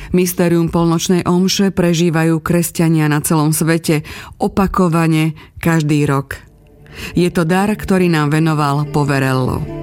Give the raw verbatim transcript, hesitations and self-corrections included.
Mystérium polnočnej omše prežívajú kresťania na celom svete opakovane každý rok. Je to dar, ktorý nám venoval Poverello.